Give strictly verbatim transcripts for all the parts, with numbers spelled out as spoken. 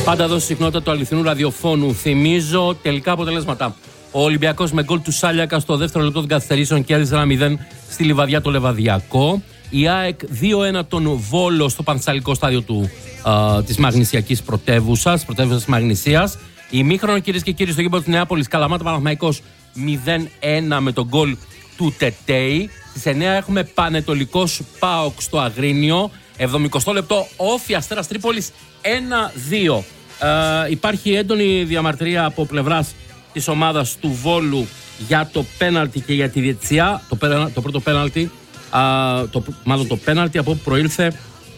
Πάντα εδώ στη συχνότητα του αληθινού ραδιοφώνου. Θυμίζω τελικά αποτελέσματα. Ο Ολυμπιακός με γκολ του Σάλιακα στο δεύτερο λεπτό των καθυστερήσεων κέρδισε ένα μηδέν στη Λιβαδιά το Λεβαδιακό. Η ΑΕΚ δύο ένα τον Βόλο στο Πανθεσσαλικό στάδιο του, α, της Μαγνησιακής πρωτεύουσας, πρωτεύουσας της Μαγνησίας. Ημίχρονο, κυρίες και κύριοι, στο γήπεδο της Νεάπολης, Καλαμάτα Παναθηναϊκός μηδέν ένα με τον γκολ του Τετέι. Στις εννιά έχουμε Πανετολικός ΠΑΟΚ στο Αγρίνιο. εβδομηκοστό λεπτό, Όφι Αστέρας Τρίπολης ένα δύο. Ε, υπάρχει έντονη διαμαρτυρία από πλευράς της ομάδας του Βόλου για το πέναλτι και για τη διαιτησία. Το, το πρώτο πέναλτι, α, το, μάλλον το πέναλτι από όπου προήλθε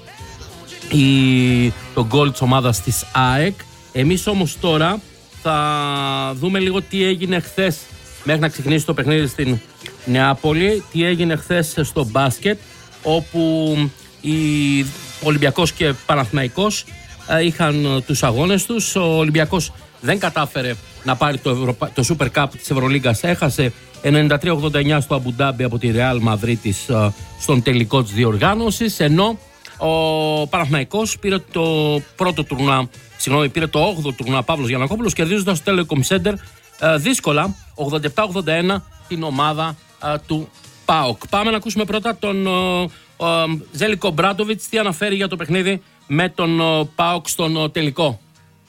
η, το γκολ της ομάδας της ΑΕΚ. Εμείς όμως τώρα θα δούμε λίγο τι έγινε χθες μέχρι να ξεκινήσει το παιχνίδι στην Νεάπολη, τι έγινε χθες στο μπάσκετ, όπου οι Ολυμπιακός και Παναθηναϊκός είχαν τους αγώνες τους. Ο Ολυμπιακός δεν κατάφερε να πάρει το, Ευρωπα... το Super Cup της Ευρωλίγκας, έχασε ενενήντα τρία ογδόντα εννιά στο Αμπουντάμπι από τη Real Μαδρίτης στον τελικό της διοργάνωσης, ενώ ο Παναθηναϊκός πήρε το πρώτο τουρνουά, συγγνώμη, πήρε το όγδοο τουρνουά Παύλος Γιαννακόπουλος, κερδίζοντας το Telecom Center δύσκολα ογδόντα επτά ογδόντα ένα την ομάδα του ΠΑΟΚ. Πάμε να ακούσουμε πρώτα τον Ζέλικο Μπράντοβιτς τι αναφέρει για το παιχνίδι με τον ΠΑΟΚ στον τελικό.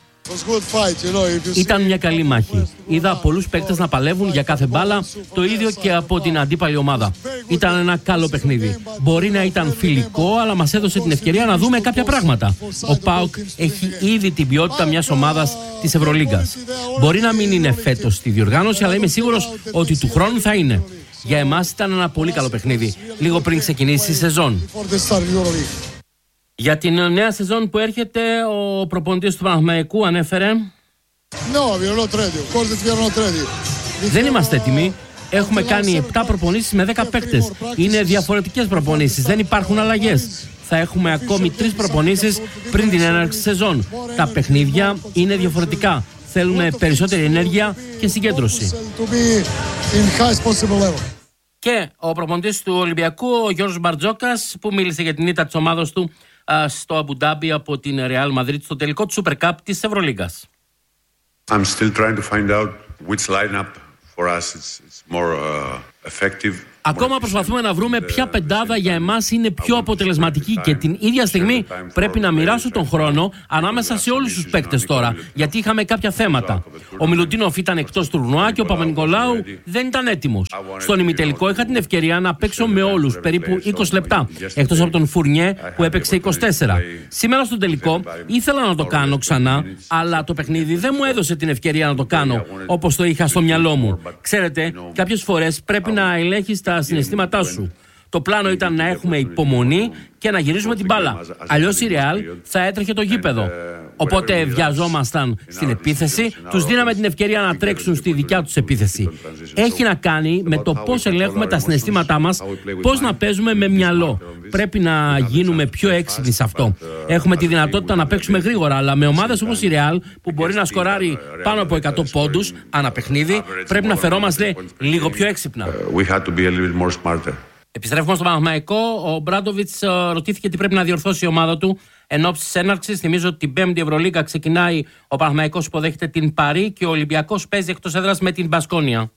Ήταν μια καλή μάχη. Είδα πολλούς παίκτες να παλεύουν για κάθε μπάλα, το ίδιο και από την αντίπαλη ομάδα. Ήταν ένα καλό παιχνίδι. Μπορεί να ήταν φιλικό, αλλά μας έδωσε την ευκαιρία να δούμε κάποια πράγματα. Ο ΠΑΟΚ έχει ήδη την ποιότητα μιας ομάδας της Ευρωλίγκας. Μπορεί να μην είναι φέτος στη διοργάνωση, αλλά είμαι σίγουρος ότι του χρόνου θα είναι. Για εμάς ήταν ένα πολύ καλό παιχνίδι, λίγο πριν ξεκινήσει η σεζόν. Για την νέα σεζόν που έρχεται, ο προπονητής του Παναθηναϊκού ανέφερε: δεν είμαστε έτοιμοι. Έχουμε κάνει επτά προπονήσεις με δέκα παίκτες. Είναι διαφορετικές προπονήσεις, δεν υπάρχουν αλλαγές. Θα έχουμε ακόμη τρεις προπονήσεις πριν την έναρξη της σεζόν. Τα παιχνίδια είναι διαφορετικά. Θέλουμε περισσότερη ενέργεια και συγκέντρωση. Και ο προπονητής του Ολυμπιακού, ο Γιώργος Μπαρτζόκας, που μίλησε για την ήττα της ομάδας του στο Αμπουντάμπι από την Real Madrid στο τελικό του Super Cup της Ευρωλίγκας. I'm still trying to find out which lineup for us is, is more uh, effective. Ακόμα προσπαθούμε να βρούμε ποια πεντάδα για εμάς είναι πιο αποτελεσματική και την ίδια στιγμή πρέπει να μοιράσω τον χρόνο ανάμεσα σε όλους τους παίκτες τώρα, γιατί είχαμε κάποια θέματα. Ο Μιλουτίνοφ ήταν εκτός τουρνουά και ο Παπα-Νικολάου δεν ήταν έτοιμος. Στον ημιτελικό είχα την ευκαιρία να παίξω με όλους περίπου είκοσι λεπτά, εκτός από τον Φουρνιέ που έπαιξε είκοσι τέσσερα. Σήμερα στον τελικό ήθελα να το κάνω ξανά, αλλά το παιχνίδι δεν μου έδωσε την ευκαιρία να το κάνω όπως το είχα στο μυαλό μου. Ξέρετε, κάποιες φορές πρέπει να ελέγχεις τα συναισθήματά σου. Το πλάνο ήταν να έχουμε υπομονή και να γυρίσουμε την μπάλα. Αλλιώς η Real θα έτρεχε το γήπεδο. Οπότε βιαζόμασταν στην επίθεση, τους δίναμε την ευκαιρία να τρέξουν στη δικιά τους επίθεση. Έχει να κάνει με το πώς ελέγχουμε τα συναισθήματά μας, πώς να παίζουμε με μυαλό. Πρέπει να γίνουμε πιο έξυπνοι σε αυτό. Έχουμε τη δυνατότητα να παίξουμε γρήγορα, αλλά με ομάδες όπως η Real, που μπορεί να σκοράρει πάνω από εκατό πόντους ανά παιχνίδι, πρέπει να φερόμαστε λίγο πιο έξυπνα. Επιστρέφουμε στο Παναθηναϊκό. Ο Μπράντοβιτς ρωτήθηκε τι πρέπει να διορθώσει η ομάδα του εν ώψη της έναρξης. Θυμίζω ότι την Πέμπτη Ευρωλίγκα ξεκινάει, ο Παναθηναϊκός υποδέχεται την Παρί και ο Ολυμπιακός παίζει εκτός έδρας με την Μπασκόνια.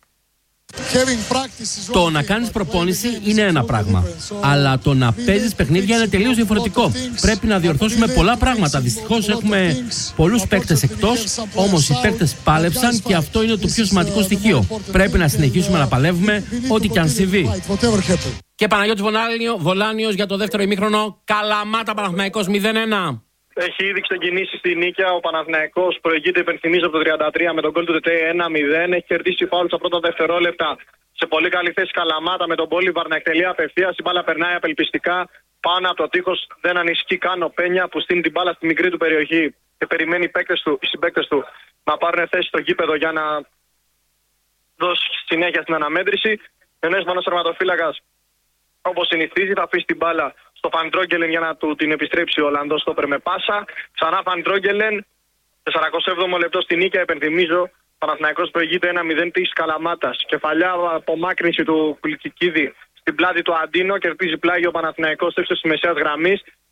Το να κάνεις προπόνηση είναι ένα πράγμα, αλλά το να παίζεις παιχνίδια είναι τελείως διαφορετικό. Πρέπει να διορθώσουμε πολλά πράγματα. Δυστυχώς έχουμε πολλούς παίκτες εκτός, όμως οι παίκτες πάλεψαν και αυτό είναι το πιο σημαντικό στοιχείο. Πρέπει να συνεχίσουμε να παλεύουμε ό,τι και αν συμβεί. Και Παναγιώτης Βολάνιος για το δεύτερο ημίχρονο. Καλαμάτα Παναθηναϊκός μηδέν ένα. Έχει ήδη ξεκινήσει στη νίκαια. Ο Παναθηναϊκός προηγείται, υπενθυμίζω, από το τριάντα τρία με τον γκολ του Τετέι ένα μηδέν. Έχει κερδίσει φάουλ στα πρώτα δευτερόλεπτα. Σε πολύ καλή θέση Καλαμάτα με τον Μπόλιβαρ να εκτελεί απευθείας. Η μπάλα περνάει απελπιστικά πάνω από το τείχος. Δεν ανησυχεί καν ο Πένια που στείνει την μπάλα στη μικρή του περιοχή και περιμένει οι παίκτες του, οι συμπαίκτες του να πάρουν θέση στο γήπεδο για να δώσει συνέχεια στην αναμέτρηση. Ενώ ο Ισπανός τερματοφύλακας, όπως συνηθίζει, θα αφήσει την μπάλα στο Φαντρόγκελεν για να του την επιστρέψει ο Ολλανδός στόπερ με πάσα. Ξανά Φαντρόγκελεν, σαρανταεπτά έβδομο λεπτό στη νίκαια, υπενθυμίζω. Παναθηναϊκός προηγείται ένα μηδέν της Καλαμάτας. Κεφαλιά απομάκρυνση του Κουλικικίδη στην πλάτη του Αντίνο, κερδίζει πλάγιο ο Παναθηναϊκός ύψος της μεσαίας γραμμής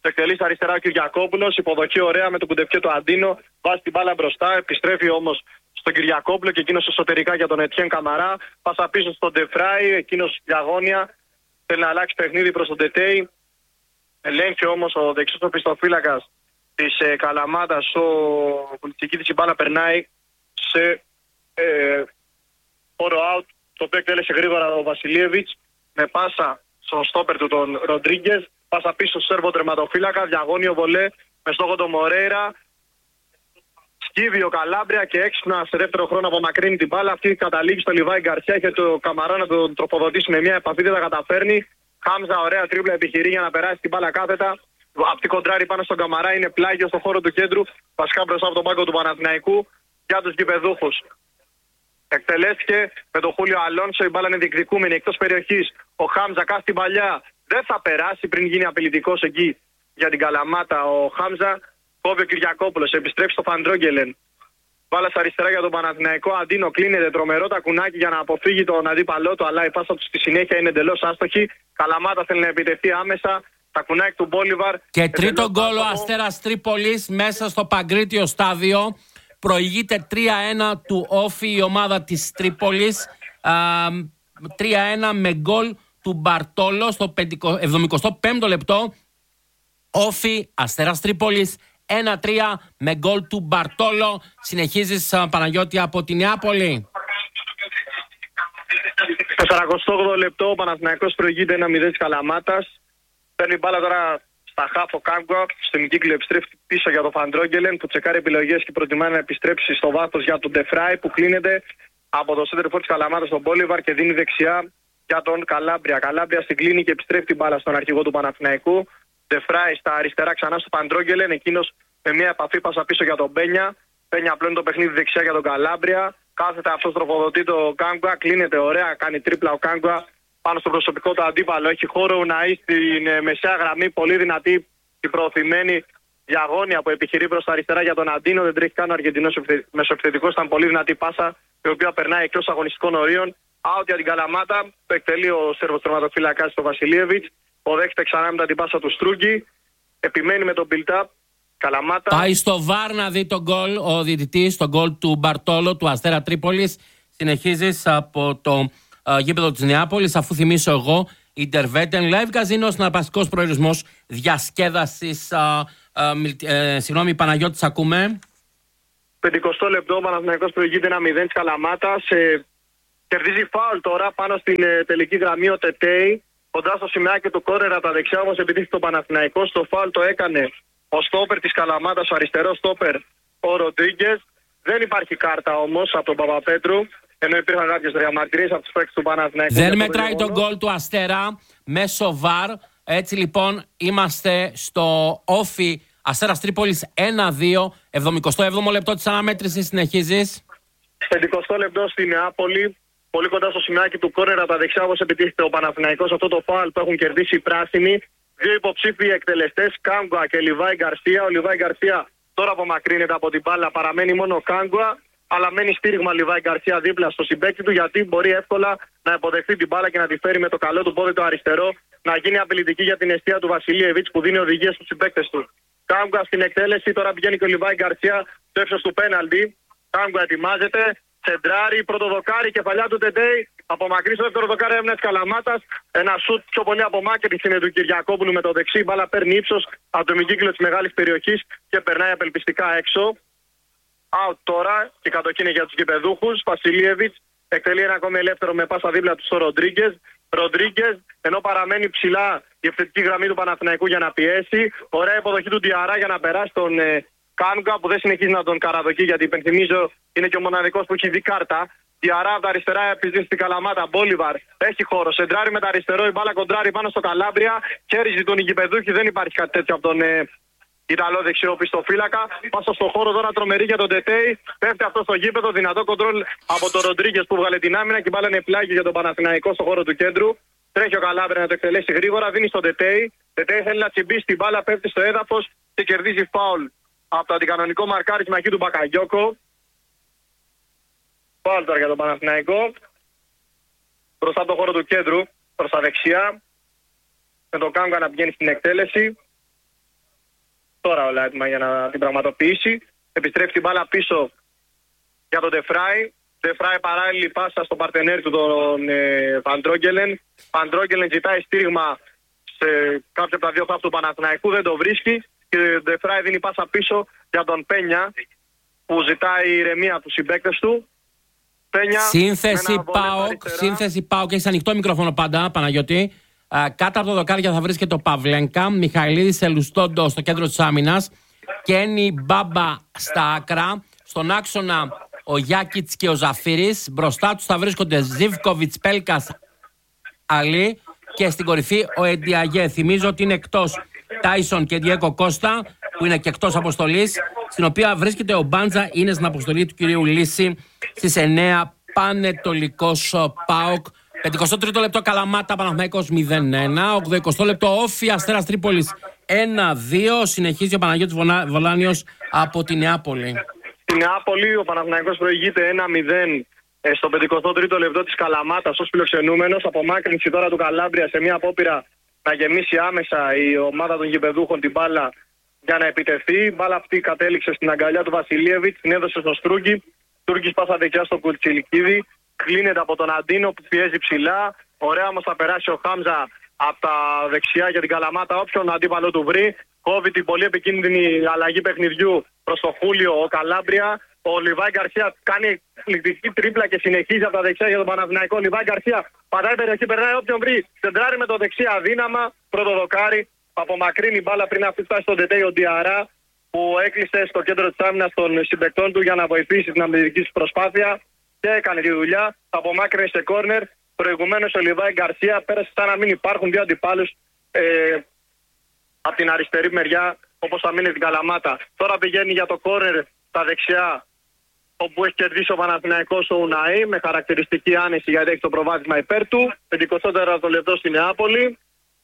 Το εκτελεί στα αριστερά ο Κυριακόπουλος. Υποδοχή ωραία με τον κουντεφιέ του Αντίνο. Βάζει την μπάλα μπροστά. Επιστρέφει όμως στον Κυριακόπουλο και εκείνος εσωτερικά για τον Ετιέν Καμαρά. Πάσα πίσω στον Ντεφράι. Εκείνος διαγώνια. Θέλει να αλλάξει παιχνίδι προς τον Τετέι. Ελέγχει όμως ο δεξιός οπισθοφύλακας της ε, Καλαμάτας. Ο Κουλτσικίδης, η μπάλα περνάει σε ε, όρο out, το οποίο εκτέλεσε γρήγορα ο Βασιλίεβιτς με πάσα στον στόπερ του τον Ροντρίγκες. Πάσα πίσω στο Σέρβο τερματοφύλακα. Διαγώνιο βολέ με στόχο τον Μορέιρα. Σκύβει ο Καλάμπρια και έξυπνα σε δεύτερο χρόνο απομακρύνει την μπάλα. Αυτή καταλήγει στο Λιβάη Γκαρσιά. Έχει το Καμαρά να τον τροφοδοτήσει με μια επαφή, δεν τα καταφέρνει. Χάμζα, ωραία τρίπλα επιχειρεί για να περάσει την μπάλα κάθετα. Αυτή κοντράρει πάνω στον Καμαρά, είναι πλάγιο στον χώρο του κέντρου. Βασικά μπροστά από τον πάγκο του Παναθηναϊκού για τους γηπεδούχους. Εκτελέστηκε με τον Χούλιο Αλόνσο. Η μπάλα είναι διεκδικούμενη εκτός περιοχής. Ο Χάμζα κάθει την παλιά. Δεν θα περάσει πριν γίνει απειλητικός εκεί για την Καλαμάτα. Ο Χάμζα κόβει ο Κυριακόπουλος. Επιστρέφει στο Φαντρόγγελεν. Μπάλα στα αριστερά για τον Παναθηναϊκό. Αντίνο κλείνεται τρομερό τακουνάκι για να αποφύγει τον αντίπαλό του. Αλλά η πάσα του στη συνέχεια είναι εντελώς άστοχη. Καλαμάτα θέλει να επιτευχθεί άμεσα. Τακουνάκι του Μπόλιβαρ. Και τρίτο γκολ ο Αστέρας Τρίπολης μέσα στο Παγκρίτιο στάδιο. Προηγείται τρία ένα του Όφη η ομάδα της Τρίπολης. τρία ένα με γκολ του Μπαρτόλο στο εβδομηκοστό πέμπτο λεπτό. Όφη Αστέρας Τρίπολης ένα τρία με γκολ του Μπαρτόλο. Συνεχίζεις, Παναγιώτη, από τη Νεάπολη. Στο σαραντοοκτώ λεπτό ο Παναθηναϊκός προηγείται ένα μηδέν της Καλαμάτας. Παίρνει μπάλα τώρα στα χάφο Κάγκουα. Στον κύκλο επιστρέφει πίσω για τον Φαντρόγγελεν που τσεκάρει επιλογές και προτιμά να επιστρέψει στο βάθος για τον Ντεφράι που κλείνεται από το σέντερ φορ της Καλαμάτας στον Μπόλιβαρ και δίνει δεξιά για τον Καλάμπρια. Καλάμπρια στην κλίνη και επιστρέφει την μπάλα στον αρχηγό του Παναθηναϊκού. Ντεφράι στα αριστερά ξανά στο Φαντρόγγελεν. Εκείνος με μια επαφή πάσα πίσω για τον Μπένια. Μπένια πλέον το παιχνίδι δεξιά για τον Καλάμπρια. Κάθεται αυτό τροφοδοτεί το Κάγκουα. Κλείνεται ωραία. Κάνει τρίπλα ο Κάγκουα πάνω στο προσωπικό του αντίπαλο. Έχει χώρο ο Ναΐ στην μεσαία γραμμή. Πολύ δυνατή και προωθημένη διαγώνια που επιχειρεί προς τα αριστερά για τον Αντίνο. Δεν τρέχει καν ο Αργεντινός μεσοεπιθετικός. Ήταν πολύ δυνατή πάσα η οποία περνάει εκτός αγωνιστικών ορίων. Out για την Καλαμάτα. Το εκτελεί ο Σέρβος τερματοφύλακας του Βασιλίεβιτς. Αποδέχεται ξανά μετά την πάσα του Στρούγκη. Επιμένει με τον build-up. Καλαμάτα. Πάει στο βαρ να δει τον γκολ ο διαιτητής, τον γκολ του Μπαρτόλο του Αστέρα Τρίπολης. Συνεχίζεις από το uh, γήπεδο της Νεάπολης, αφού θυμίσω εγώ Interveten Live Casino, συναρπαστικός προορισμός διασκέδασης. Uh, uh, uh, συγγνώμη, Παναγιώτης, ακούμε. πενηκοστό λεπτό, ο Παναθηναϊκός προηγείται ένα μηδέν της Καλαμάτας. Ε, κερδίζει φάουλ τώρα πάνω στην ε, τελική γραμμή ο Τετέι. Κοντά στο σημαίακι του κόρνερα τα δεξιά όμως επιτύχει το Παναθηναϊκό. Στο φάουλ το έκανε ο στόπερ της Καλαμάτας, ο αριστερός στόπερ ο Ροντρίγκες. Δεν υπάρχει κάρτα όμως από τον Παπαπέτρου, ενώ υπήρχαν κάποιες διαμαρτυρίες από τους παίκτες του Παναθηναϊκού. Δεν μετράει τον γκολ του Αστέρα μέσω βαρ. Έτσι λοιπόν είμαστε στο Όφι Αστέρας Τρίπολης ένα δύο. εβδομηκοστό έβδομο λεπτό της αναμέτρησης. Συνεχίζεις. πενηκοστό λεπτό στη Νεάπολη. Πολύ κοντά στο σημαίακι του κόρνερα τα δεξιά όπως επιτύχεται ο Παναθηναϊκός. Αυτό το φάουλ που έχουν κερδίσει οι πράσινοι. Δύο υποψήφιοι εκτελεστές, Κάγκουα και Λιβάη Γκαρσία. Ο Λιβάη Γκαρσία τώρα απομακρύνεται από την μπάλα, παραμένει μόνο ο Κάγκουα, αλλά μένει στήριγμα Λιβάη Γκαρσία δίπλα στο συμπαίκτη του, γιατί μπορεί εύκολα να υποδεχθεί την μπάλα και να τη φέρει με το καλό του πόδι το αριστερό, να γίνει απειλητική για την αιστεία του Βασιλίεβιτς που δίνει οδηγίες στους συμπαίκτες του. Κάγκουα στην εκτέλεση, τώρα πηγαίνει και ο Λιβάη Γκαρσία στο ύψος του πέναλτι. Κάγκουα ετοιμάζεται. Σεντράρι, πρώτο δοκάρι, κεφαλιά του Τετέι. Απομακρύνει στο δεύτερο δοκάρι έμεινε τη Καλαμάτας. Ένα σουτ πιο πολύ απομάκρυνση είναι του Κυριακόπουλου με το δεξί. Η μπάλα παίρνει ύψος από το ημικύκλο της μεγάλης περιοχής και περνάει απελπιστικά έξω. Out τώρα και κατοχή είναι για τους γηπεδούχους. Βασιλίεβιτς εκτελεί ένα ακόμη ελεύθερο με πάσα δίπλα του στο Ροντρίγκες. Ροντρίγκες, ενώ παραμένει ψηλά η ευθετική γραμμή του Παναθηναϊκού για να πιέσει. Ωραία υποδοχή του Διαρά για να περάσει τον ε, Κάγκουα που δεν συνεχίζει να τον καραδοκεί, γιατί υπενθυμίζω είναι και ο μοναδικός που έχει δει κάρτα. Διαρά από τα αριστερά επιζήσει στην Καλαμάτα. Μπόλιβαρ έχει χώρο. Σεντράρι με τα αριστερό. Η μπάλα κοντράρει πάνω στο Καλάμπρια. Χέριζε τον Ιγυπεδούχη. Δεν υπάρχει κάτι τέτοιο από τον ε, Ιταλό δεξιό πιστοφύλακα. Πάσα στο χώρο τώρα τρομερή για τον Τετέι. Πέφτει αυτό στο γήπεδο. Δυνατό κοντρόλ από τον Ροντρίγκες που βγάλε την άμυνα και η μπάλα είναι πλάγι για τον Παναθηναϊκό στο χώρο του κέντρου. Τρέχει ο Καλάμπρια να το εκτελέσει γρήγορα. Δίνει στον Τετέι. Τετέι θέλει να τσιμπήσει την μπάλα. Πέφτει στο έδαφος και κερδίζει φάουλ από το αντικανονικό μαρκάρισμα εκεί του Μπακαγιόκο. Φάουλ τώρα για τον Παναθηναϊκό. Μπροστά από το χώρο του κέντρου, προς τα δεξιά. Με τον Κάγκουα να πηγαίνει στην εκτέλεση. τώρα όλα έτοιμα για να την πραγματοποιήσει. Επιστρέφει την μπάλα πίσω για τον Ντεφράι. Ντεφράι παράλληλη πάσα στον παρτενέρ του, τον Βαντρόγκελεν. Βαντρόγκελεν ζητάει στήριγμα σε κάποιο από τα δύο χαφ του Παναθηναϊκού, δεν το βρίσκει. Και ο Ντεφράι δίνει πάσα πίσω για τον Πένια, που ζητάει ηρεμία από τους συμπαίκτες του. Πένια, σύνθεση ΠΑΟΚ, σύνθεση ΠΑΟΚ. Έχεις ανοιχτό μικρόφωνο πάντα, Παναγιώτη. Uh, κάτω από το δοκάρια θα βρίσκεται ο Παυλένκα, Μιχαηλίδης Ελουστόντο στο κέντρο της άμυνας, Κένι Μπάμπα στα άκρα, στον άξονα ο Γιάκιτς και ο Ζαφίρης, μπροστά τους θα βρίσκονται Ζίβκοβιτς, Πέλκας, Αλή και στην κορυφή ο Εντιαγέ. Θυμίζω ότι είναι εκτός Τάισον και Διέκο Κώστα, που είναι και εκτός αποστολής, στην οποία βρίσκεται ο Μπάντζα, είναι στην αποστολή του κυρίου Λύση στις εννέα, Πανετολικός ΠΑΟΚ. πενηκοστό τρίτο λεπτό Καλαμάτα Παναθηναϊκός μηδέν ένα. ογδοηκοστό λεπτό Όφι Αστέρας Τρίπολης ένα δύο. Συνεχίζει ο Παναγιώτης Βολάνιος από τη Νεάπολη. Στη Νεάπολη ο Παναθηναϊκός προηγείται ένα μηδέν στο πενηκοστό τρίτο λεπτό της Καλαμάτας ως φιλοξενούμενος. Απομάκρυνση τώρα του Καλάμπρια σε μια απόπειρα να γεμίσει άμεσα η ομάδα των γηπεδούχων την μπάλα για να επιτεθεί. Η μπάλα αυτή κατέληξε στην αγκαλιά του Βασιλίεβιτς, την έδωσε στο Στρούγκι. Τούρκης πάσα δεξιά στον Κουτσιλικίδη. Κλείνεται από τον Αντίνο που πιέζει ψηλά. Ωραία όμως θα περάσει ο Χάμζα από τα δεξιά για την Καλαμάτα. Όποιον αντίπαλο του βρει. Κόβει την πολύ επικίνδυνη αλλαγή παιχνιδιού προς το Χούλιο ο Καλάμπρια. Ο Λιβάη Γκαρσία κάνει εκπληκτική τρίπλα και συνεχίζει από τα δεξιά για τον Παναθηναϊκό. Λιβάη Γκαρσία πατάει περιοχή, περνάει όποιον βρει. Σεντράρει με το δεξί αδύναμα. Πρώτο δοκάρι. Απομακρύνει μπάλα πριν αυτή φτάσει στον Τετέι ο Ντιαρά, που έκλεισε στο κέντρο της άμυνας των συμπαικτών του για να βοηθήσει την αμυντική του προσπάθεια. Και έκανε τη δουλειά, απομάκρυνε σε κόρνερ. Προηγουμένως ο Λιβάη Γκαρσία πέρασε σαν να μην υπάρχουν δύο αντιπάλους ε, από την αριστερή μεριά, όπως θα μείνει την Καλαμάτα. Τώρα πηγαίνει για το κόρνερ στα δεξιά, όπου έχει κερδίσει ο Παναθηναϊκός ο Ουναή με χαρακτηριστική άνεση, γιατί έχει το προβάδισμα υπέρ του. πενηκοστό τέταρτο λεπτό στη Νεάπολη.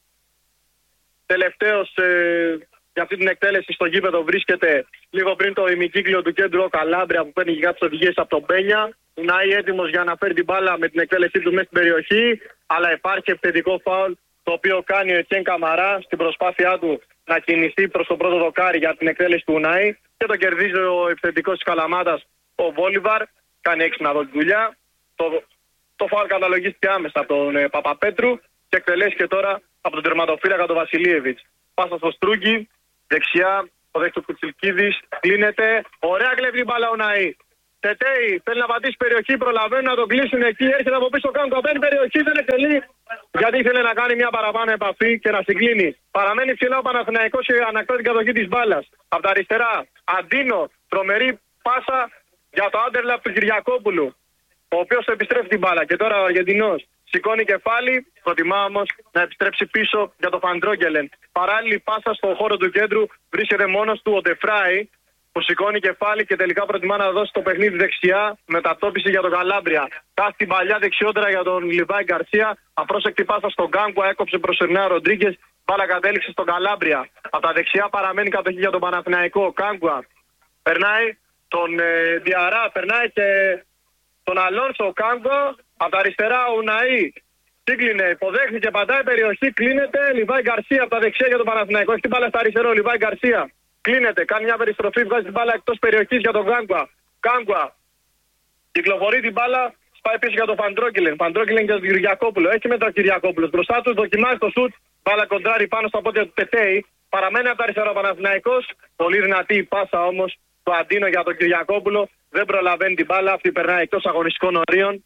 Τελευταίος ε, για αυτή την εκτέλεση στο γήπεδο βρίσκεται λίγο πριν το ημικύκλιο του κέντρου ο Καλάμπρια, που παίρνει γιγάπτες οδηγίες από τον Πένια. Ουνάι έτοιμος για να φέρει την μπάλα με την εκτέλεσή του μέσα στην περιοχή, αλλά υπάρχει επιθετικό φάουλ το οποίο κάνει ο Ετιέν Καμαρά στην προσπάθειά του να κινηθεί προς το πρώτο δοκάρι για την εκτέλεση του Ουνάι και το κερδίζει ο επιθετικός της Καλαμάτας ο Βόλιβαρ. Κάνει έξυπνα εδώ τη δουλειά. Το, το φάουλ καταλογίστηκε άμεσα από τον ε, Παπαπέτρου και εκτελέστηκε τώρα από τον τερματοφύλακα τον Βασιλίεβιτς. Πάσα στο Στρούγκι, δεξιά, ο δέκτος Κουτσιλκίδης κλείνεται. Ωραία κλέβει την μπάλα ο Ουνάι. Τετέι θέλει να πατήσει περιοχή, προλαβαίνουν να τον κλείσουν εκεί. Έρχεται από πίσω καν, κοπαίνει περιοχή, δεν εκτελεί. Γιατί ήθελε να κάνει μια παραπάνω επαφή και να συγκλίνει. Παραμένει ψηλά ο Παναθηναϊκός και ανακτά την κατοχή της μπάλας. Από τα αριστερά, Αντίνο, τρομερή πάσα για το άντερλαπ του Κυριακόπουλου, ο οποίος επιστρέφει την μπάλα. Και τώρα ο Αργεντινός σηκώνει κεφάλι, προτιμά όμως να επιστρέψει πίσω για το Φαντρόγκελεν. Παράλληλη πάσα στον χώρο του κέντρου βρίσκεται μόνος του ο Ντεφράι, που σηκώνει κεφάλι και τελικά προτιμά να δώσει το παιχνίδι δεξιά, μετατόπιση για τον Καλάμπρια. Κάθει την παλιά δεξιότερα για τον Λιβάη Γκαρσία. Απρόσεκτη πάσα στον Γκάνκουα, έκοψε προς τον Νέα Ροντρίγκες. Μπάλα κατέληξε στον Καλάμπρια. Από τα δεξιά παραμένει κατοχή για τον Παναθηναϊκό. Γκάνκουα περνάει τον ε, Διαρά, περνάει και τον Αλόνσο. Γκάνκουα από τα αριστερά ο Ουναή. Σύγκλινε, υποδέχθηκε, πατάει περιοχή, κλείνεται. Λιβάη Γκαρσία από τα δεξιά για τον Παναθηναϊκό. Έχει την μπάλα στα αριστερό, Λιβάη Γκαρσία. Κλείνεται, κάνει μια περιστροφή, βγάζει την μπάλα εκτός περιοχής για τον Γκάνκουα. Γκάνκουα κυκλοφορεί την μπάλα, σπάει πίσω για τον Φαντρόγκελεν. Φαντρόγκελεν για τον Κυριακόπουλο. Έχει μετά ο Κυριακόπουλος. Μπροστά του δοκιμάζει το σουτ. Μπάλα κοντράρει πάνω στα πόδια του Τετέι. Παραμένει από τα αριστερά ο Παναθηναϊκός. Πολύ δυνατή η πάσα όμως το Αντίνο για τον Κυριακόπουλο. Δεν προλαβαίνει την μπάλα. Αυτή περνάει εκτός αγωνιστικών ορίων.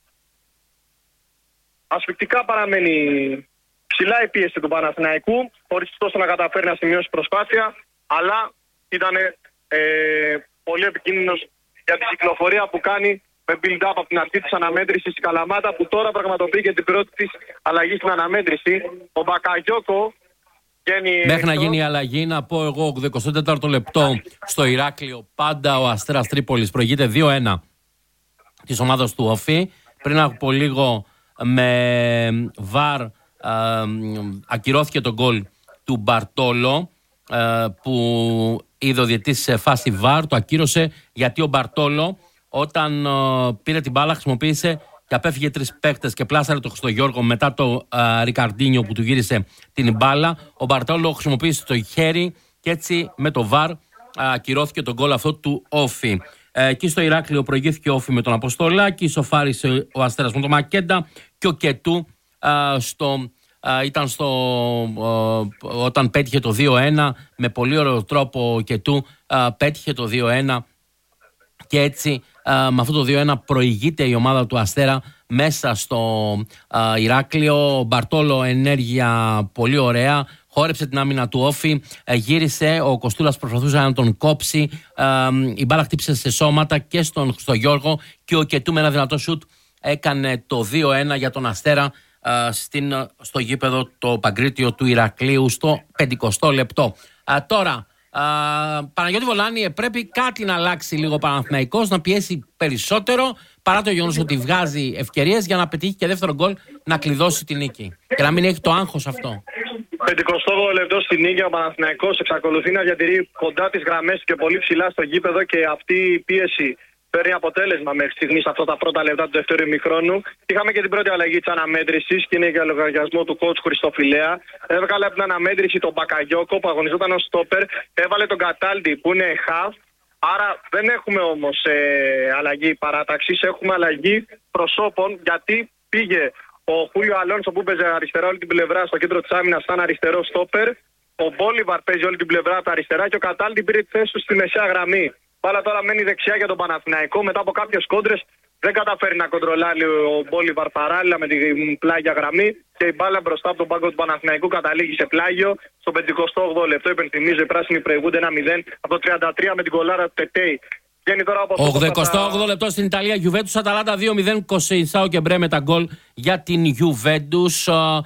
Ασφυκτικά παραμένει ψηλά η πίεση του Παναθηναϊκού, χωρίς τόσο να καταφέρει να σημειώσει προσπάθεια. Αλλά ήταν ε, πολύ επικίνδυνος για την κυκλοφορία που κάνει με build-up από την αρχή της αναμέτρησης στην Καλαμάτα, που τώρα πραγματοποιεί και την πρώτη της αλλαγή στην αναμέτρηση. Ο Μπακαγιώκο βγαίνει. Μέχρι να γίνει η αλλαγή, να πω εγώ ογδοηκοστό τέταρτο λεπτό στο Ηράκλειο. Πάντα ο Αστέρας Τρίπολης προηγείται δύο ένα της ομάδας του Όφι. Πριν από λίγο με βαρ ε, ακυρώθηκε το γκολ του Μπαρτόλο, που είδε ο διαιτητής σε φάση βαρ, το ακύρωσε γιατί ο Μπαρτόλο όταν uh, πήρε την μπάλα χρησιμοποίησε και απέφυγε τρεις παίκτες και πλάσαρε το Χριστογιώργο μετά το uh, Ρικαρντίνιο που του γύρισε την μπάλα. Ο Μπαρτόλο χρησιμοποίησε το χέρι και έτσι με το βαρ ακυρώθηκε τον γκολ αυτό του Όφη. Εκεί στο Ηράκλειο προηγήθηκε ο Όφη με τον Αποστολάκη, ισοφάρισε ο Αστέρας με τον Μακέντα και ο Κετού α, στο, α, ήταν στο, α, όταν πέτυχε το δύο ένα, με πολύ ωραίο τρόπο ο Κετού α, πέτυχε το δύο ένα και έτσι α, με αυτό το δύο ένα προηγείται η ομάδα του Αστέρα μέσα στο α, Ηράκλειο. Ο Μπαρτόλο ενέργεια πολύ ωραία, χόρεψε την άμυνα του Όφη, ε, γύρισε, ο Κοστούλας προσπαθούσε να τον κόψει, ε, η μπάλα χτύπησε σε σώματα και στον στο Γιώργο και ο Κετού με ένα δυνατό σουτ έκανε το δύο ένα για τον Αστέρα ε, στην, στο γήπεδο το Παγκρίτιο του Ηρακλείου στο πενηκοστό λεπτό. Ε, τώρα, ε, Παναγιώτη Βολάνη, πρέπει κάτι να αλλάξει λίγο ο Παναθηναϊκός, να πιέσει περισσότερο, παρά το γεγονός ότι βγάζει ευκαιρίες για να πετύχει και δεύτερο γκολ, να κλειδώσει την νίκη και να μην έχει το άγχος αυτό. πενηκοστό λεπτό στην νίκη, ο Παναθηναϊκός εξακολουθεί να διατηρεί κοντά τις γραμμές και πολύ ψηλά στο γήπεδο και αυτή η πίεση παίρνει αποτέλεσμα μέχρι στιγμής αυτά τα πρώτα λεπτά του δεύτερου ημιχρόνου. Είχαμε και την πρώτη αλλαγή της αναμέτρησης και είναι για λογαριασμό του coach Χριστοφιλέα. Έβγαλε από την αναμέτρηση τον Μπακαγιώκο που αγωνιζόταν ως στόπερ, έβαλε τον Καταλντι που είναι half. Άρα δεν έχουμε όμως ε, αλλαγή παράταξης, έχουμε αλλαγή προσώπων γιατί πήγε ο Χούλιο Αλόνσο που παίζει αριστερά όλη την πλευρά στο κέντρο της άμυνας σαν αριστερό στόπερ. Ο Μπόλιβαρ παίζει όλη την πλευρά από τα αριστερά και ο Καταλντι πήρε τη θέση του στη μεσαία γραμμή. Μπάλα τώρα μένει δεξιά για τον Παναθηναϊκό. Μετά από κάποιες κόντρες δεν καταφέρει να κοντρολάρει ο Μπόλιβαρ παράλληλα με την πλάγια γραμμή και η μπάλα μπροστά από τον πάγκο του Παναθηναϊκού καταλήγει σε πλάγιο. Στο πενηκοστό όγδοο λεπτό, υπενθυμίζω, οι πράσινοι προηγούνται ένα μηδέν από το τριάντα τρία με την κολάρα του Τετέι. ογδοηκοστό όγδοο λεπτό στην Ιταλία, Γιουβέντους Αταλάντα δύο μηδέν, Κοσεϊσάο και Μπρέ με τα γκολ για την Γιουβέντους.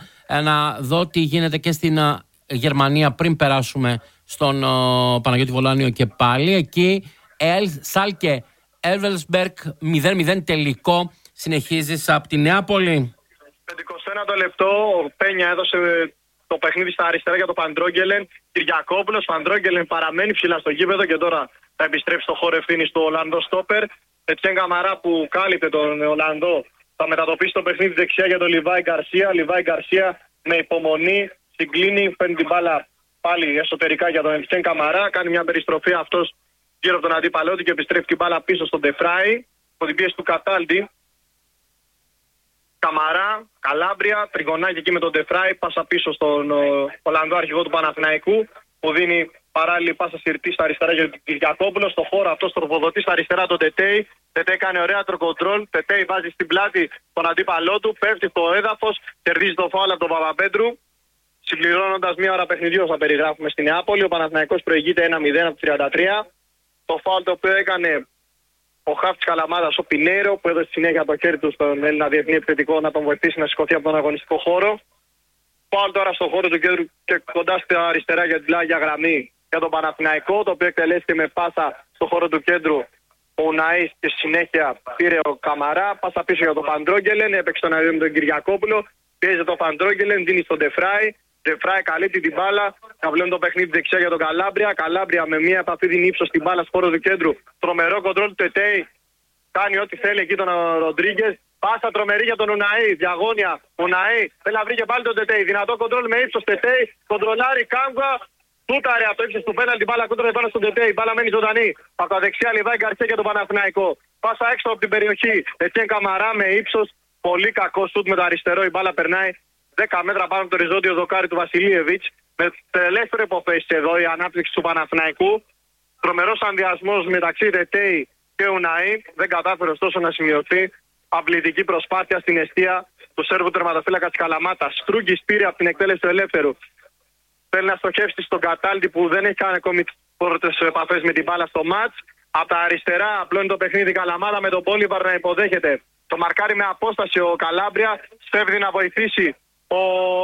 Να δω τι γίνεται και στην Γερμανία πριν περάσουμε στον Παναγιώτη Βολάνιο και πάλι. Εκεί Ελ Σάλκε Εύελσμπεργκ μηδέν μηδέν τελικό. Συνεχίζεις από τη Νεάπολη. πενηκοστό ένατο λεπτό, ο Πένια έδωσε το παιχνίδι στα αριστερά για τον Φαντρόγγελεν. Κυριακόπουλος, Φαντρόγγελεν παραμένει ψηλά στο γήπεδο και τώρα θα επιστρέψει στο χώρο ευθύνης του Ολλανδό στόπερ. Ετσέν Καμαρά που κάλυπτε τον Ολλανδό θα μετατοπίσει το παιχνίδι δεξιά για τον Λιβάη Γκαρσία. Λιβάη Γκαρσία με υπομονή συγκλίνει, παίρνει την μπάλα πάλι εσωτερικά για τον Ετσέν Καμαρά. Κάνει μια περιστροφή αυτός γύρω από τον αντίπαλό του και επιστρέφει την μπάλα πίσω στον Ντεφράι. Από την πίεση του Καταλντι. Καμαρά, Καλάμπρια, τριγωνάκι εκεί με τον Ντεφράι. Πάσα πίσω στον Ολλανδό αρχηγό του Παναθηναϊκού που δίνει παράλληλη πάσα συρτή στα αριστερά για τον Κυριακόπουλο. Στο χώρο αυτό τροφοδοτεί στα αριστερά τον Τετέι. Τετέι κάνει ωραία τροκοντρόλ. Τετέι βάζει στην πλάτη τον αντίπαλό του. Πέφτει στο έδαφος. Κερδίζει το φάουλ από τον Παπαπέτρου. Συμπληρώνοντας μία ώρα παιχνιδιού θα περιγράφουμε στην Νεάπολη. Ο Παναθηναϊκός προηγείται ένα μηδέν από το τριάντα τρία. Το φάουλ το οποίο έκανε ο χαφ της Καλαμάδας, ο Πινέιρο, που έδωσε συνέχεια το χέρι του στον Έλληνα διεθνή επιθετικό να τον βοηθήσει να σηκωθεί από τον αγωνιστικό χώρο. Φάουλ τώρα στον χώρο του κέντρου και κοντά στα αριστερά για την πλάγια γραμμή για τον Παναθηναϊκό, το οποίο εκτελέστηκε με πάσα στον χώρο του κέντρου ο Ουναής και συνέχεια πήρε ο Καμαρά. Πάσα πίσω για τον Φαντρόγγελεν, έπαιξε τον αριθμό με τον Κυριακόπουλο, πιέζει τον Φαντρόγγελεν, δίνει στον Ντεφράι. Ντεφράι καλύπτει την μπάλα. Να βλέπουμε το παιχνίδι δεξιά για τον Καλάμπρια. Καλάμπρια με μία επαφή δίνει ύψος στην μπάλα στο χώρο του κέντρου. Τρομερό κοντρόλ του Τετέι. Κάνει ό,τι θέλει εκεί τον Ροντρίγκες. Πάσα τρομερή για τον Ουναή. Διαγώνια. Ουναή θέλει να βρει και πάλι τον Τετέι. Δυνατό κοντρόλ με ύψος Τετέι. Κοντρολάρει Κάμβα. Τούταρε από το ύψος του πέναλτι. Μπάλα κόντρολ πάνω στον Τετέι. Μπάλα μένει ζωντανή. Από τα δεξιά Λιβάη Γκαρσία για τον Παναθηναϊκό. Πάσα έξω από την περιοχή. Ετσέν Καμαρά με ύψος. Πολύ κακό σουτ με το αριστερό. Η μπάλα περνάει δέκα μέτρα πάνω από το οριζόντιο δοκάρι του Βασιλίεβιτς. Με τελέστερο υποφέση εδώ η ανάπτυξη του Παναθηναϊκού. Τρομερός ανδιασμός μεταξύ Τετέι και Ουναή. Δεν κατάφερε ωστόσο να σημειωθεί. Απλητική προσπάθεια στην εστία του Σέρβου τερματοφύλακα της Καλαμάτας. Στρούγκης πήρε από την εκτέλεση του Ελεύθερου. Θέλει να στοχεύσει στον Καταλντι που δεν έχει κάνει ακόμη πρώτες επαφές με την μπάλα στο μάτς. Από τα αριστερά απλώνει το παιχνίδι Καλαμάτα με τον Μπόλιβαρ να υποδέχεται. Το μαρκάρει με απόσταση ο Καλάμπρια. Στέφδει να βοηθήσει ο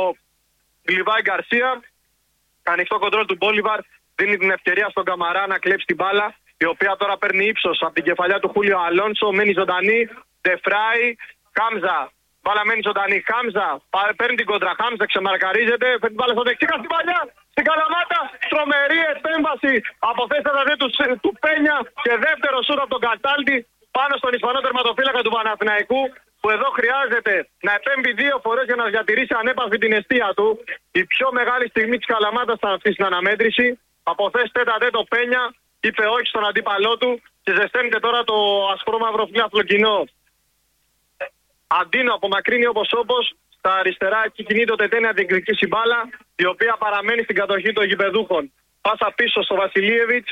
Λιβάη Γκαρσία. Ανοιχτό κοντρόλ του Μπόλιβαρ. Δίνει την ευκαιρία στον Καμαρά να κλέψει την μπάλα. Η οποία τώρα παίρνει ύψος από την κεφαλιά του Χούλιο Αλόνσο. Μένει ζωντανή. Ντεφράι. Χάμζα. Μπάλα μένει ζωντανή. Χάμζα. Παίρνει την κόντρα. Χάμζα ξεμαρκαρίζεται. Παίρνει την μπάλα στο δεξί. Στην παλιά. Στην Καλαμάτα. Τρομερή επέμβαση από θέση του, του Πένια. Και δεύτερο σούτ από τον Καταλντι πάνω στον Ισπανό τερματοφύλακα του Παναθηναϊκού. Που εδώ χρειάζεται να επέμβει δύο φορές για να διατηρήσει ανέπαφη την εστία του. Η πιο μεγάλη στιγμή της Καλαμάτας θα αυτή στην αναμέτρηση. Αποθέστε τα τέτο Πένια, είπε όχι στον αντίπαλό του και ζεσταίνεται τώρα το ασπρόμαυρο φιλάθλο κοινό. Αντίνο απομακρύνει όπως όπως. Στα αριστερά εκεί κινείται ο Τετέ να διεκδικήσει μπάλα, η οποία παραμένει στην κατοχή των γηπεδούχων. Πάσα πίσω στο Βασιλίεβιτς.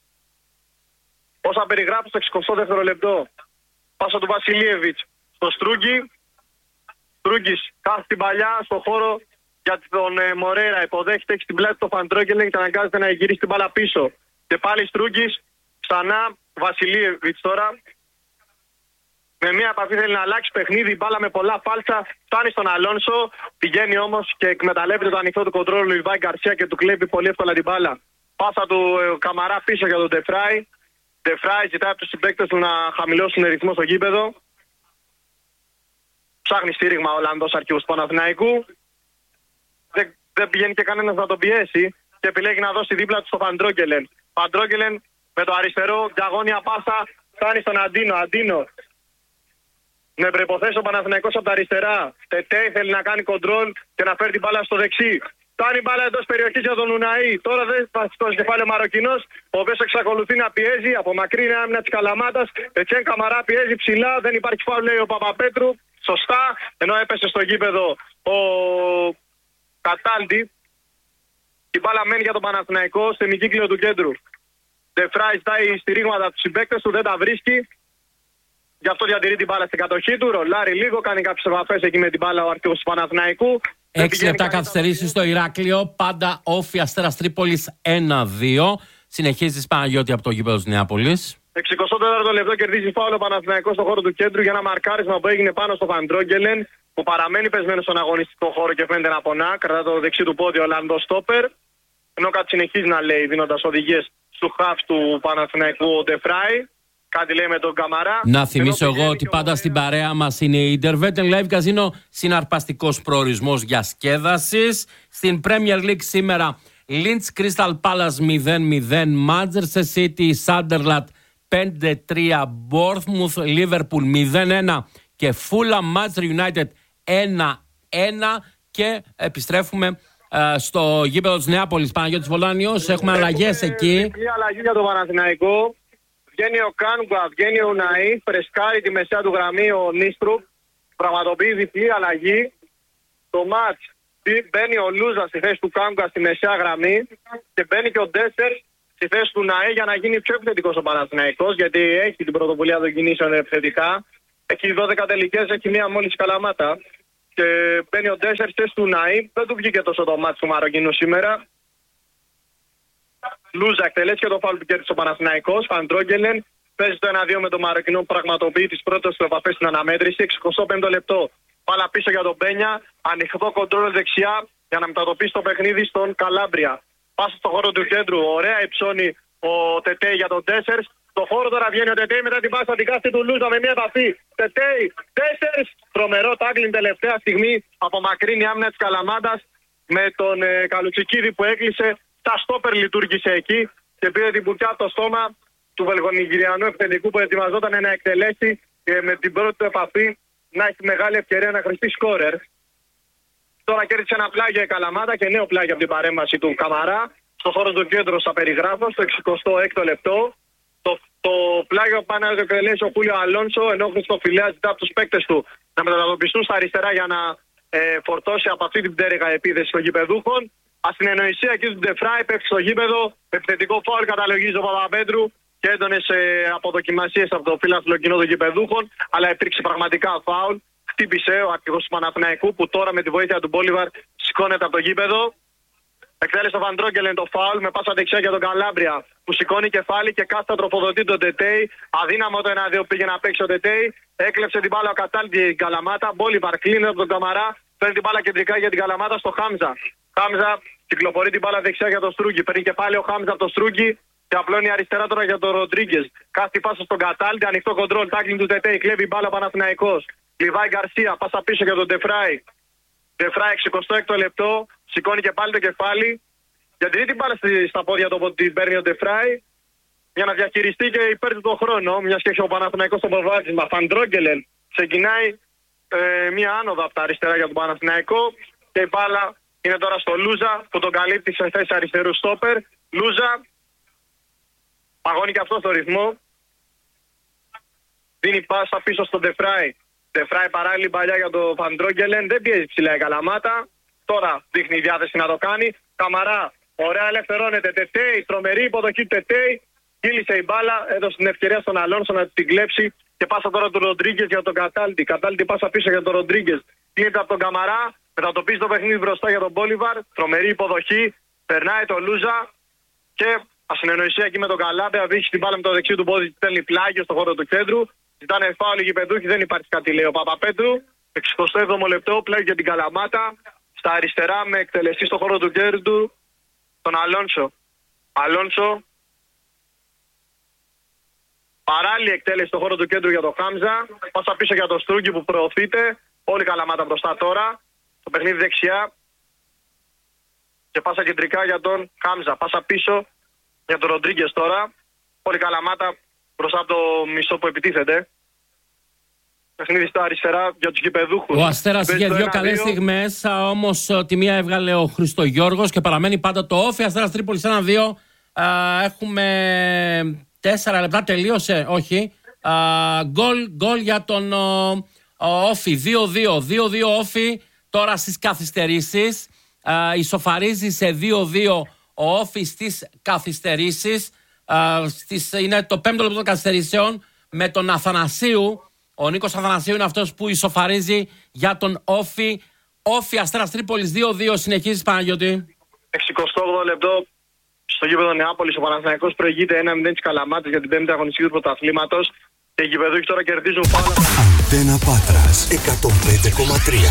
Όσα περιγράφει στο εξηκοστό δεύτερο λεπτό. Πάσα του Βασιλίεβιτς στο Στρούγκι. Στρούγκης κάθει την παλιά στο χώρο για τον ε, Μορέρα. Υποδέχεται, έχει στην πλάτη το Φαντρόγκελεν και αναγκάζεται να γυρίσει την μπάλα πίσω. Και πάλι Στρούγκης, ξανά Βασιλίεβιτς τώρα. Με μια επαφή θέλει να αλλάξει παιχνίδι, μπάλα με πολλά φάλτσα. Φτάνει στον Αλόνσο, πηγαίνει όμως και εκμεταλλεύεται το ανοιχτό του κοντρόλ Λουιβάη Γκαρσία και του κλέβει πολύ εύκολα την μπάλα. Πάσα του ε, Καμαρά πίσω για τον Ντεφράι. Ντεφράι ζητάει από τους συμπαίκτες του να χαμηλώσουν ρυθμό στο γήπεδο. Ψάχνει στήριγμα ο Ολλανδός αρχηγός του Παναθηναϊκού. Δεν, δεν πηγαίνει και κανένας να τον πιέσει και επιλέγει να δώσει δίπλα του στο Φαντρόγκελεν. Φαντρόγκελεν με το αριστερό, διαγώνια πάσα, φτάνει στον Αντίνο. Αντίνο. Με προϋποθέσει ο Παναθηναϊκός από τα αριστερά. Τετέ θέλει να κάνει κοντρόλ και να φέρει την μπάλα στο δεξί. Φτάνει μπάλα εντός περιοχής για τον Ουναή. Τώρα δεν θα στο κεφάλαιο Μαροκινός, ο οποίος εξακολουθεί να πιέζει. Απομακρύνει άμυνα της Καλαμάτας. Ετσέν Καμαρά πιέζει ψηλά. Δεν υπάρχει φάουλ, λέει ο Παπαπέτρου. Σωστά. Ενώ έπεσε στο γήπεδο ο Καταλτη. Η μπάλα μένει για τον Παναθηναϊκό στο ημικύκλιο του κέντρου. Ντεφράι ζητάει στηρίγματα από τους συμπαίκτες του, δεν τα βρίσκει. Γι' αυτό διατηρεί την μπάλα στην κατοχή του. Ρολάρει λίγο, κάνει κάποιες επαφές εκεί με την μπάλα ο αρχηγός του Παναθηναϊκού. Έξι λεπτά καθυστερήσεις στο Ηράκλειο. Πάντα Όφη Αστέρας Τρίπολης ένα δύο. Συνεχίζει Παναγιώτη από το γήπεδο της Νεάπολης. εξηκοστό τέταρτο λεπτό κερδίζει φάουλ ο Παναθηναϊκός στο χώρο του κέντρου για ένα μαρκάρισμα που έγινε πάνω στο Φαντρόγκελεν, που παραμένει πεσμένο στον αγωνιστικό χώρο και φαίνεται να πονά. Κρατά το δεξί του πόδι ο Ολλανδός στόπερ. Ενώ κάτι συνεχίζει να λέει δίνοντας οδηγίες στου χαφ του Παναθηναϊκού ο Ντεφράι. Κάτι λέει με τον Καμαρά. Να θυμίσω εγώ ότι πάντα στην παρέα μας είναι η Intervet Live Casino, συναρπαστικός προορισμός για σκέδασης. Στην Premier League σήμερα Leeds Crystal Palace μηδέν μηδέν, Manchester City Sunderland πέντε τρία, Bournemouth Liverpool μηδέν ένα και Fulham Manchester United ένα ένα. Και επιστρέφουμε uh, στο γήπεδο της Νεάπολης. Παναγιώτης Βολάνιος, έχουμε αλλαγές εκεί. Μια αλλαγή για τον Παναθηναϊκό. Βγαίνει ο Κάνγκουα, βγαίνει ο Ναΐ, φρεσκάρει τη μεσαία του γραμμή ο Νίστρουπ, πραγματοποιεί διπλή αλλαγή. Το μάτς μπαίνει ο Λούζα στη θέση του Κάνγκουα στη μεσαία γραμμή και μπαίνει και ο Ντέσσερ στη θέση του Ναΐ για να γίνει πιο επιθετικός ο Παναθηναϊκός, γιατί έχει την πρωτοβουλία των κινήσεων επιθετικά. Έχει δώδεκα τελικές, έχει μία μόλις Καλαμάτα. Και μπαίνει ο Ντέσσερ στη θέση του Ναΐ. Δεν του βγήκε τόσο το μάτς του Μαροκινού σήμερα. Λούζα εκτελέσει και το φάουλ που κέρδισε ο Παναθηναϊκός. Φαντρόγκελεν παίζει το ένα δύο με τον Μαροκινό που πραγματοποιεί τις πρώτες του επαφές στην αναμέτρηση. εξηκοστό πέμπτο λεπτό. Πάλα πίσω για τον Πένια. Ανοιχτό κοντρόλ δεξιά για να μετατοπίσει το παιχνίδι στον Καλάμπρια. Πάσα στο χώρο του κέντρου. Ωραία υψώνει ο Τετέ για τον Τέσσερ. Στο χώρο τώρα βγαίνει ο Τετέ μετά την πάσα την κάθετη του Λούζα με μια επαφή. Τετέ, Τέσσερ. Τρομερό τάγκλιν τελευταία στιγμή. Απομακρύνει άμυνα της Καλαμάτας με τον ε, Καλουτσικίδη που έκλεισε. Τα στόπερ λειτουργήσε εκεί και πήρε την μπουκιά από το στόμα του Βελγονιγηριανού επιθετικού που ετοιμαζόταν να εκτελέσει και με την πρώτη του επαφή να έχει μεγάλη ευκαιρία να χρηστεί σκόρερ. Τώρα κέρδισε ένα πλάγιο η Καλαμάτα και νέο πλάγιο από την παρέμβαση του Καμαρά. Στο χώρο του κέντρου θα περιγράφω, στο εξηκοστό έκτο λεπτό. Το, το πλάγιο πάνε να το εκτελέσει ο Χούλιο Αλόνσο, ενώ ο Χριστοφιλέας ζητά από τους παίκτες του να μετατοπιστούν στα αριστερά για να ε, φορτώσει από αυτή την πτέρυγα επίθεση των γηπεδούχων. Ασυνεννοησία εκεί του Ντεφράι, πέφτει στο γήπεδο. Επιθετικό φάουλ καταλογίζει ο Παπαπέτρου και έντονες ε, αποδοκιμασίες από το φύλαθλο κοινό των γηπεδούχων. Αλλά υπήρξε πραγματικά φάουλ. Χτύπησε ο αρχηγός του Παναθηναϊκού που τώρα με τη βοήθεια του Μπόλιβαρ σηκώνεται από το γήπεδο. Εκτέλεσε ο Φαντρόγκελεν το φάουλ με πάσα δεξιά για τον Καλάμπρια που σηκώνει κεφάλι και κάθετα τροφοδοτεί τον Τετέι. Αδύναμο το ένα δύο πήγε να παίξει ο Τετέι. Έκλεψε την μπάλα ο Καταλτη την Καλαμάτα. Μπόλιβαρ κλείνει από τον Καμαρά. Παίρνει την μπάλα κεντρικά για την Καλαμάτα στο Χάμζα. Χάμζα κυκλοφορεί την μπάλα δεξιά για τον Στρούγκι. Παίρνει και πάλι ο Χάμζα από τον Στρούγκι και απλώνει αριστερά τώρα για τον Ροντρίγκες. Κάθει πάσα στον Καταλτη. Ανοιχτό κοντρόλ. Τάκλιν του Τετέι. Κλέβει μπάλα Παναθηναϊκός. Λιβάη Γκαρσία. Πάσα πίσω για τον Ντεφράι. Ντεφράι εξηκοστό έκτο λεπτό. Σηκώνει και πάλι το κεφάλι. Γιατί την μπάλα στα πόδια του από την παίρνει ο Ντεφράι. Για να διαχειριστεί και υπέρ του τον χρόνο. Μια και έχει ο Παναθηναϊκός στο προβάδισμα. Φαντρόγκελεν ξεκινάει ε, μία άνοδο από τα αριστερά για τον Παναθηναϊκό. Και η μπάλα είναι τώρα στο Λούζα που τον καλύπτει σε θέση αριστερού στόπερ. Λούζα. Παγώνει και αυτό στο ρυθμό. Δίνει πάσα πίσω στον Ντεφράι. Ντεφράι παράλληλη παλιά για τον Φαντρόγκελεν. Δεν πιέζει ψηλά η Καλαμάτα. Τώρα δείχνει η διάθεση να το κάνει. Καμαρά. Ωραία, ελευθερώνεται. Τετέι. Τρομερή υποδοχή Τετέι. Κύλησε η μπάλα. Έδωσε την ευκαιρία στον Αλόνσο να την κλέψει. Και πάσα τώρα του Ροντρίγκες για τον Καταλτη. Καταλτη πάσα πίσω για τον Ροντρίγκες. Κλείνεται από τον Καμαρά. Μετατοπίζει το παιχνίδι μπροστά για τον Μπόλιβαρ. Τρομερή υποδοχή. Περνάει το Λούζα. Και ασυνεννοησία εκεί με τον Καλάμπε. Βρίσκει την μπάλα με το δεξί του πόδι. Στέλνει πλάγιο στο χώρο του κέντρου. Ζητάνε φάουλ οι γηπεδούχοι. Δεν υπάρχει κάτι, λέει ο Παπαπέτρου. εξηκοστό έβδομο λεπτό. Πλέον για την Καλαμάτα. Στα αριστερά με εκτελεστή στο χώρο του κέντρου τον Αλόνσο. Αλόνσο. Παράλληλη εκτέλεση στο χώρο του κέντρου για τον Χάμζα. Πάσα πίσω για τον Στρούγκη που προωθείται. Όλη η Καλαμάτα μπροστά τώρα. Το παιχνίδι δεξιά. Και πάσα κεντρικά για τον Χάμζα. Πάσα πίσω για τον Ροντρίγκες τώρα. Όλη η Καλαμάτα μπροστά από το μισό που επιτίθεται. Παιχνίδι στα αριστερά για τους γηπεδούχους. Ο Αστέρας είχε δύο καλές στιγμές, όμως τη μία έβγαλε ο Χριστογιώργος και παραμένει πάντα το όφι. Αστέρας Τρίπολης ένα δύο. Έχουμε τέσσερα λεπτά, τελείωσε, όχι. Γκολ, γκολ για τον όφι, δύο δύο. δύο δύο όφι τώρα στις καθυστερήσεις. Ισοφαρίζει σε δύο δύο ο όφι στις καθυστερήσεις. Στις, είναι το πέμπτο λεπτό των καθυστερήσεων με τον Αθανασίου. Ο Νίκος Αθανασίου είναι αυτός που ισοφαρίζει για τον όφι. Όφι Αστέρας Τρίπολης δύο δύο. Συνεχίζεις, Παναγιώτη. εξηκοστό όγδοο λεπτό στο γήπεδο Νεάπολης. Ο Παναθηναϊκός προηγείται ένα μηδέν της Καλαμάτας για την πέμπτη αγωνιστική του πρωταθλήματος. Και οι γηπεδούχοι τώρα κερδίζουν πάνω. Αντένα Πάτρας εκατόν πέντε κόμμα τρία.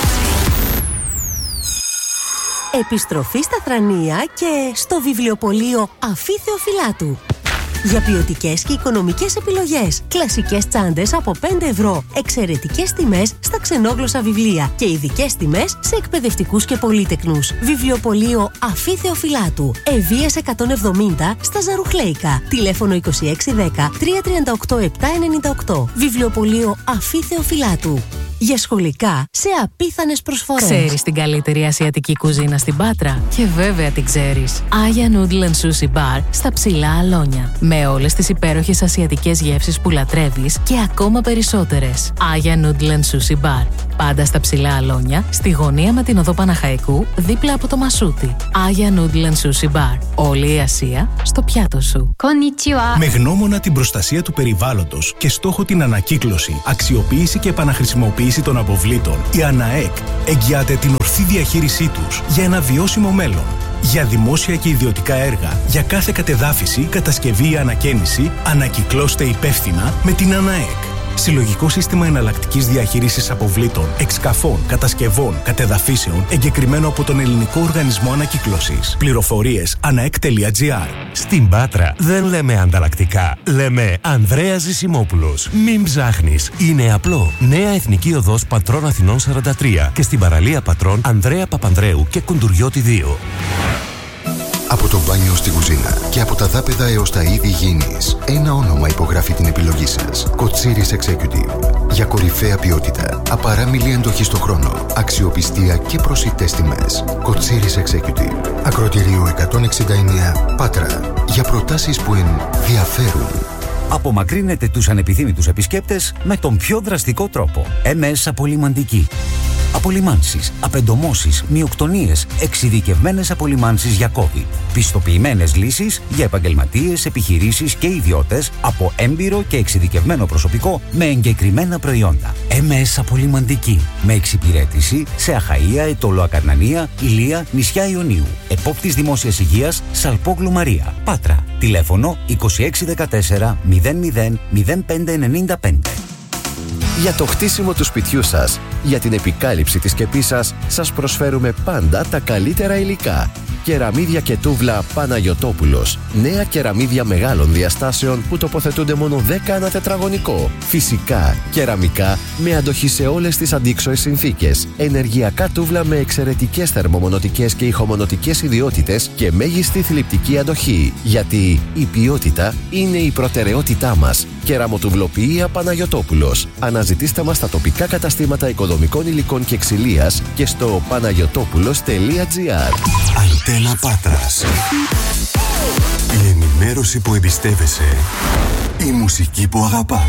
Επιστροφή στα Θρανία και στο βιβλιοπωλείο Αφή Θεοφυλάτου. Για ποιοτικές και οικονομικές επιλογές. Κλασικές τσάντες από πέντε ευρώ. Εξαιρετικές τιμές στα ξενόγλωσσα βιβλία. Και ειδικές τιμές σε εκπαιδευτικούς και πολύτεκνους. Βιβλιοπωλείο Αφή Θεοφυλάτου. Ευβοίας εκατόν εβδομήντα στα Ζαρουχλέικα. Τηλέφωνο είκοσι έξι δέκα τριακόσια τριάντα οκτώ επτακόσια ενενήντα οκτώ. Βιβλιοπωλείο Αφή Θεοφυλάτου. Για σχολικά σε απίθανες προσφορές. Ξέρεις την καλύτερη ασιατική κουζίνα στην Πάτρα? Και βέβαια την ξέρεις. Aya Noodle and Sushi Bar στα Ψηλά Αλόνια. Με όλες τις υπέροχες ασιατικές γεύσεις που λατρεύεις και ακόμα περισσότερες. Aya Noodle and Sushi Bar. Πάντα στα Ψηλά Αλόνια, στη γωνία με την οδό Παναχαϊκού, δίπλα από το Μασούτι. Aya Noodle and Sushi Bar. Όλη η Ασία στο πιάτο σου. Konnichiwa. Με γνώμονα την προστασία του περιβάλλοντος και στόχο την ανακύκλωση, αξιοποίηση και επαναχρησιμοποίηση των αποβλήτων, η ΑΝΑΕΚ εγγυάται την ορθή διαχείρισή τους για ένα βιώσιμο μέλλον. Για δημόσια και ιδιωτικά έργα, για κάθε κατεδάφιση, κατασκευή ή ανακαίνιση, ανακυκλώστε υπεύθυνα με την ΑΝΑΕΚ. Συλλογικό σύστημα εναλλακτικής διαχείρισης αποβλήτων, εξκαφών, κατασκευών, κατεδαφίσεων, εγκεκριμένο από τον Ελληνικό Οργανισμό Ανακύκλωσης. Πληροφορίες αναεκ τελεία τζι άρ. Στην Πάτρα δεν λέμε ανταλλακτικά, λέμε Ανδρέας Ζησιμόπουλος. Μην ψάχνεις, είναι απλό. Νέα Εθνική Οδός Πατρών Αθηνών σαράντα τρία και στην παραλία Πατρών Ανδρέα Παπανδρέου και Κουντουριώτη δύο. Από το μπάνιο στη κουζίνα και από τα δάπεδα έως τα είδη υγιεινής, ένα όνομα υπογράφει την επιλογή σας. Κοτσίρις Executive. Για κορυφαία ποιότητα, απαράμιλη εντοχή στο χρόνο, αξιοπιστία και προσιτές τιμές. Κοτσίρις Executive. Ακροτηρίου εκατόν εξήντα εννέα Πάτρα. Για προτάσεις που ενδιαφέρουν. Απομακρύνετε τους ανεπιθύμητους επισκέπτες με τον πιο δραστικό τρόπο. εμ ες Απολυμαντική. Απολυμάνσεις, απεντομώσεις, μυοκτονίες, εξειδικευμένες απολυμάνσεις για COVID. Πιστοποιημένες λύσεις για επαγγελματίες, επιχειρήσεις και ιδιώτες από έμπειρο και εξειδικευμένο προσωπικό με εγκεκριμένα προϊόντα. εμ ες Απολυμαντική. Με εξυπηρέτηση σε Αχαΐα, Αιτώλο Ακαρνανία, Ηλία, νησιά Ιωνίου. Επόπτης Δημόσιας Υγείας, Σαλπόγλου Μαρία. Πάτρα. Τηλέφωνο είκοσι έξι δεκατέσσερα μηδέν μηδέν μηδέν πέντε ενενήντα πέντε. Για το χτίσιμο του σπιτιού σας, για την επικάλυψη της σκεπής σας, σας προσφέρουμε πάντα τα καλύτερα υλικά. Κεραμίδια και τούβλα Παναγιωτόπουλος. Νέα κεραμίδια μεγάλων διαστάσεων που τοποθετούνται μόνο δέκα ανά τετραγωνικό. Φυσικά, κεραμικά με αντοχή σε όλες τις αντίξωες συνθήκες. Ενεργειακά τούβλα με εξαιρετικές θερμομονωτικές και ηχομονωτικές ιδιότητες και μέγιστη θλιπτική αντοχή. Γιατί η ποιότητα είναι η προτεραιότητά μας. Κεραμοτουβλοποιία Παναγιωτόπουλος. Αναζητήστε μας στα τοπικά καταστήματα οικοδομικών υλικών και ξυλίας και στο παναγιωτόπουλος τελεία τζι άρ. Αντένα Πάτρας. ενημέρωση που εμπιστεύεσαι. Η μουσική που αγαπάς.